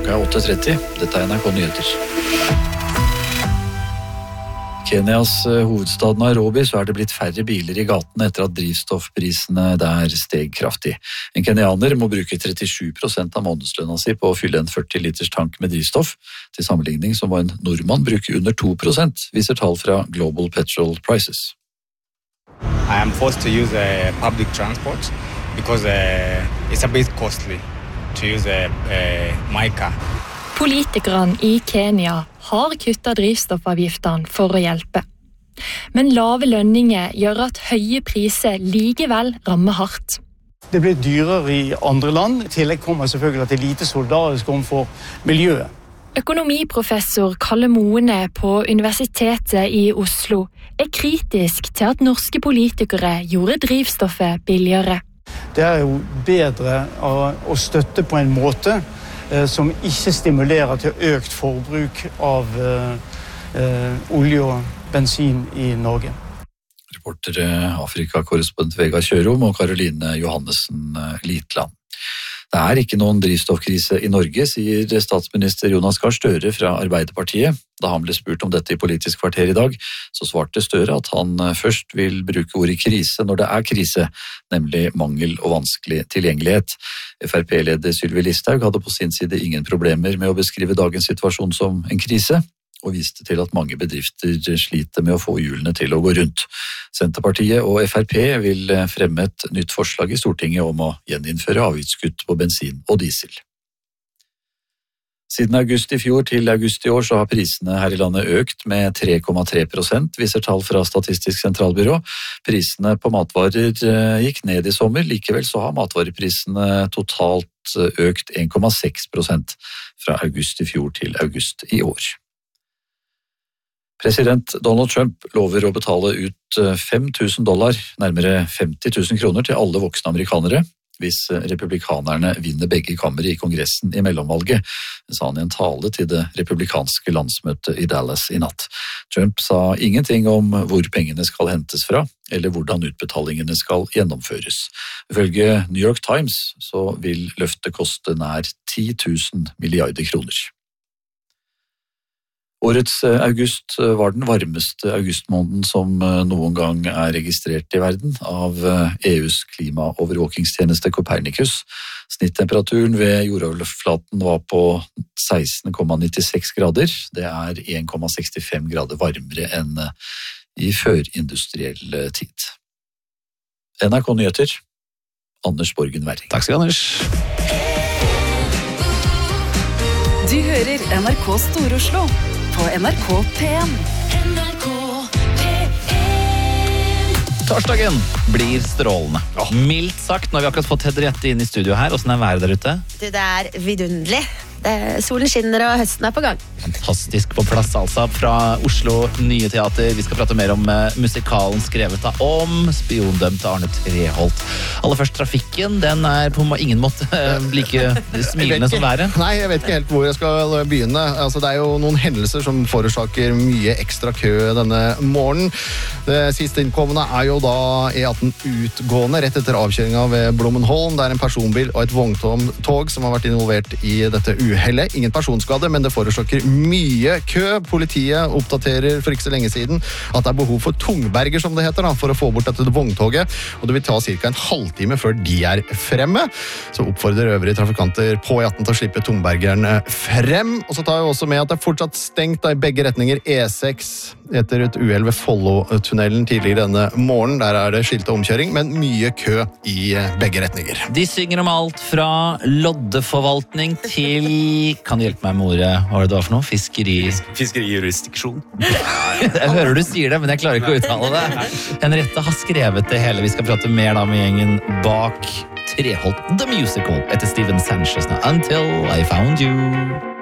Klokka 8:30. Dette er NRK Nyheter. Kenias hovedstad Nairobi så er det blitt færre biler i gatene etter at drivstoffprisene der steg kraftig. En kenianer må bruke 37% av månedslønna si på å fylle en 40 liters tank med drivstoff. Til sammenligning så må en nordmann bruke under 2%, viser tall fra Global Petrol Prices. I am forced to use public transport because it's a bit costly to use my car. Politikerne i Kenya har kuttet drivstoffavgiftene for å hjelpe. Men lave lønninger gjør at høye priser likevel rammer hardt. Det blir dyrere i andre land. I tillegg kommer selvfølgelig at det er lite solidarisk overfor miljøet. Økonomiprofessor Kalle Moene på Universitetet i Oslo er kritisk til at norske politikere gjorde drivstoffet billigere. Det er jo bedre å støtte på en måte som ikke stimulerer til økt forbruk av olje og bensin i Norge. Reportere Afrika-korrespondent Vegard Kjørom og Karoline Johannessen Litland. Det er ikke noen drivstoffkrise i Norge, sier statsminister Jonas Gahr Støre fra Arbeiderpartiet. Da han ble spurt om dette i Politisk kvarter i dag, så svarte Støre at han først vil bruke ordet krise når det er krise, nemlig mangel og vanskelig tilgjengelighet. FrP-leder Sylvi Listhaug hadde på sin side ingen problemer med å beskrive dagens situasjon som en krise, og viste til at mange bedrifter sliter med å få hjulene til å gå rundt. Senterpartiet og FrP vil fremme et nytt forslag i Stortinget om å gjeninnføre avgiftskutt på bensin og diesel. Siden august i fjor til august i år så har prisene her i landet økt med 3,3%, viser tall fra Statistisk sentralbyrå. Prisene på matvarer gikk ned i sommer, likevel så har matvareprisene totalt økt 1,6% fra august i fjor til august i år. President Donald Trump lover å betale ut $5,000, nærmere 50 000 kroner til alle voksne amerikanere, hvis republikanerne vinner begge kamre i kongressen i mellomvalget, sa han i en tale til det republikanske landsmøtet i Dallas i natt. Trump sa ingenting om hvor pengene skal hentes fra, eller hvordan utbetalingene skal gjennomføres. Ifølge New York Times så vil løftet koste nær 10 000 milliarder kroner. Årets august var den varmeste augustmåneden som noen gang er registrert i verden av EUs klimaovervåkingstjeneste Copernicus. Snittemperaturen ved jordoverflaten var på 16,96 grader. Det er 1,65 grader varmere enn i førindustriell tid. NRK Nyheter, Anders Borgen Werring. Takk skal du, Anders. Du hører NRK Stor-Oslo på NRK P1. Torsdagen blir strålende. Mildt sagt, nå har vi akkurat fått Henriette inn i studio her. Hvordan er været der ute? Det er vidunderlig. Solen skinner og høsten er på gang. Fantastisk på plass altså, fra Oslo Nye Teater. Vi skal prate mer om musikalen skrevet om spiondømte Arne Treholt. Aller først trafikken, den er på ingen måte like smilende som været. Nei, jeg vet ikke helt hvor jeg skal begynne. Altså, det er jo noen hendelser som forårsaker mye ekstra kø denne morgenen. Det siste innkommende er jo da E18 utgående, rett etter avkjøringen ved Blommenholm. Det er en personbil og et vogntog som har vært involvert i dette uhellet. Ingen personskade, men det forårsaker mye kø. Politiet oppdaterer for ikke så lenge siden at det er behov for tungberger, som det heter, for å få bort dette vogntoget, og det vil ta ca. en halvtime før de er fremme. Så oppfordrer øvrige trafikanter på E18 til å slippe tungbergeren frem. Og så tar jeg også med at det er fortsatt stengt i begge retninger E6 etter et uhell ved Follotunnelen tidligere denne morgenen. Der er det skilte omkjøring, men mye kø i begge retninger. De synger om alt fra loddeforvaltning til, kan du hjelpe meg med ordet, hva var det da for noe? Fiskerijurisdiksjon. Jeg hører du sier det, men jeg klarer ikke å uttale det. Henriette har skrevet det hele. Vi skal prate mer da med gjengen bak Treholt The Musical etter Steven Sanchez. Until I Found You.